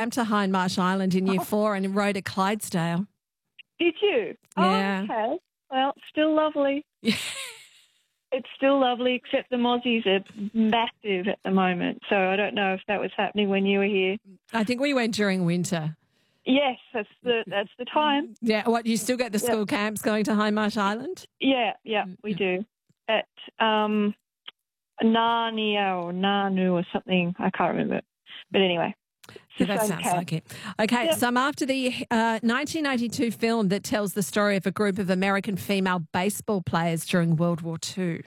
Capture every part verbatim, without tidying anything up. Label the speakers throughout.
Speaker 1: tram to Hindmarsh Island in year four and rode a Clydesdale.
Speaker 2: Did you?
Speaker 1: Yeah.
Speaker 2: Oh, okay. Well, still lovely. It's still lovely, except the mozzies are massive at the moment. So I don't know if that was happening when you were here.
Speaker 1: I think we went during winter.
Speaker 2: Yes, that's the that's the time.
Speaker 1: Yeah. What, you still get the school yeah. camps going to Hindmarsh Island?
Speaker 2: Yeah, yeah, we yeah. do. At um, Narnia or Nanu or something. I can't remember. But anyway.
Speaker 1: Yeah, that sounds camp. like it. Okay, yep. So I'm after the uh, nineteen ninety-two film that tells the story of a group of American female baseball players during World War Two.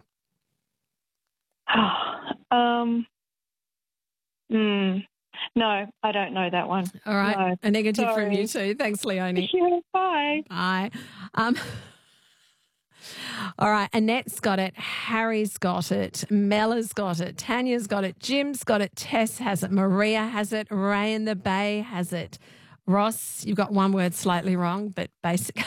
Speaker 2: um, mm, no, I don't know that one.
Speaker 1: All right,
Speaker 2: no.
Speaker 1: a negative
Speaker 2: Sorry.
Speaker 1: from you too. Thanks, Leonie.
Speaker 2: Yeah, bye.
Speaker 1: Bye. Um, all right, Annette's got it, Harry's got it, Mella's got it, Tanya's got it, Jim's got it, Tess has it, Maria has it, Ray in the Bay has it. Ross, you've got one word slightly wrong, but basic.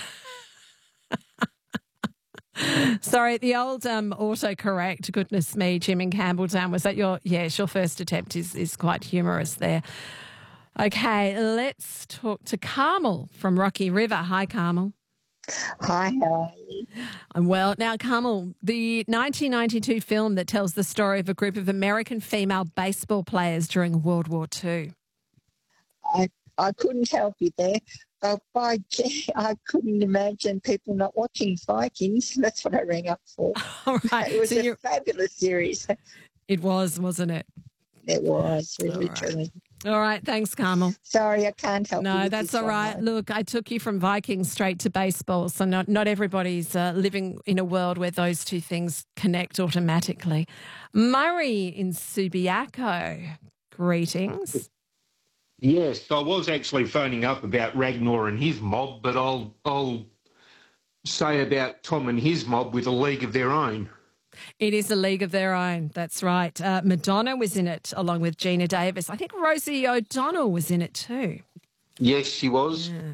Speaker 1: Sorry, the old um, autocorrect, goodness me, Jim in Campbelltown, was that your, yes, your first attempt is, is quite humorous there. Okay, let's talk to Carmel from Rocky River. Hi, Carmel.
Speaker 3: Hi, how are you?
Speaker 1: I'm well. Now, Carmel, the nineteen ninety-two film that tells the story of a group of American female baseball players during World War Two.
Speaker 3: I, I couldn't help you there. But by gee, I couldn't imagine people not watching Vikings. That's what I rang up for.
Speaker 1: All right.
Speaker 3: It was
Speaker 1: so
Speaker 3: a fabulous series.
Speaker 1: It was, wasn't it?
Speaker 3: It was, really,
Speaker 1: all
Speaker 3: truly.
Speaker 1: Right. All right. Thanks, Carmel.
Speaker 3: Sorry, I can't help
Speaker 1: no,
Speaker 3: you.
Speaker 1: No, that's all right. One. Look, I took you from Vikings straight to baseball, so not, not everybody's uh, living in a world where those two things connect automatically. Murray in Subiaco, greetings.
Speaker 4: Yes, I was actually phoning up about Ragnar and his mob, but I'll I'll say about Tom and his mob with a league of their own.
Speaker 1: It is a league of their own, that's right. Uh, Madonna was in it along with Gina Davis. I think Rosie O'Donnell was in it too.
Speaker 4: Yes, she was.
Speaker 1: Yeah.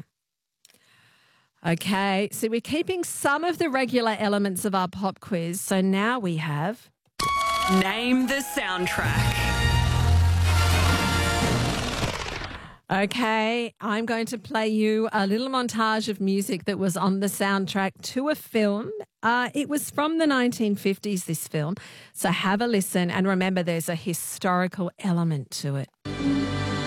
Speaker 1: Okay, so we're keeping some of the regular elements of our pop quiz, so now we have...
Speaker 5: Name the soundtrack.
Speaker 1: Okay, I'm going to play you a little montage of music that was on the soundtrack to a film. Uh, it was from the nineteen fifties, this film. So have a listen and remember there's a historical element to it.